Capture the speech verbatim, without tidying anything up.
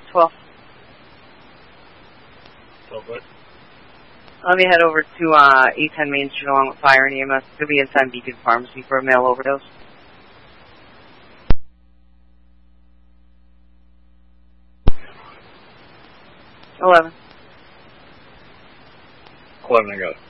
twelve. twelve what? Let me head over to uh, eight ten Main Street along with Fire and E M S. Could be inside Beacon Pharmacy for a male overdose. eleven. eleven, I got it.